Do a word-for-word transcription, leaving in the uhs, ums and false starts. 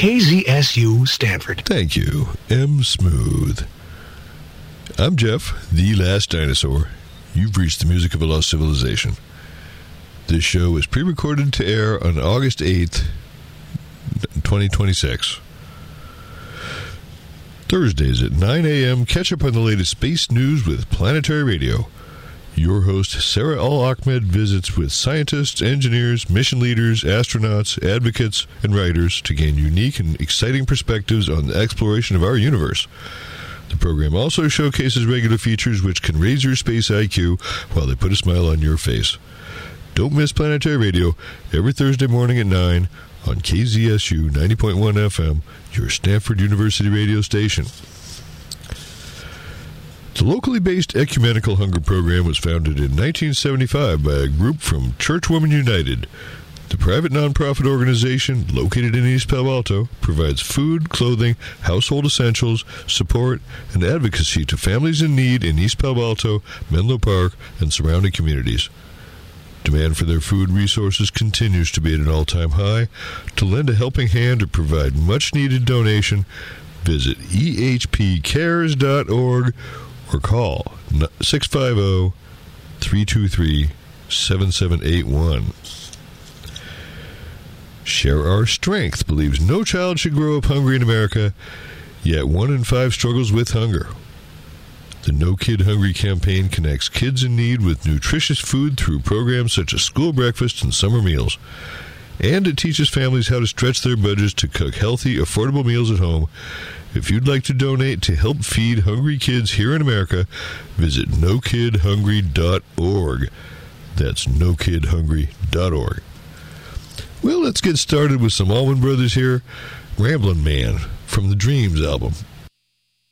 K Z S U Stanford. Thank you, M. Smooth. I'm Jeff, the last dinosaur. You've reached the music of a lost civilization. This show is pre-recorded to air on August eighth, twenty twenty-six. Thursdays at nine a.m., catch up on the latest space news with Planetary Radio. Your host, Sarah Al-Ahmed, visits with scientists, engineers, mission leaders, astronauts, advocates, and writers to gain unique and exciting perspectives on the exploration of our universe. The program also showcases regular features which can raise your space I Q while they put a smile on your face. Don't miss Planetary Radio every Thursday morning at nine on K Z S U ninety point one F M, your Stanford University radio station. The locally based Ecumenical Hunger Program was founded in nineteen seventy-five by a group from Churchwomen United. The private nonprofit organization, located in East Palo Alto, provides food, clothing, household essentials, support, and advocacy to families in need in East Palo Alto, Menlo Park, and surrounding communities. Demand for their food resources continues to be at an all-time high. To lend a helping hand or provide much-needed donation, visit e h p cares dot org or call six five zero, three two three, seven seven eight one. Share Our Strength believes no child should grow up hungry in America, yet one in five struggles with hunger. The No Kid Hungry campaign connects kids in need with nutritious food through programs such as school breakfast and summer meals. And it teaches families how to stretch their budgets to cook healthy, affordable meals at home. If you'd like to donate to help feed hungry kids here in America, visit no kid hungry dot org. That's no kid hungry dot org. Well, let's get started with some Allman Brothers here. Ramblin' Man from the Dreams album.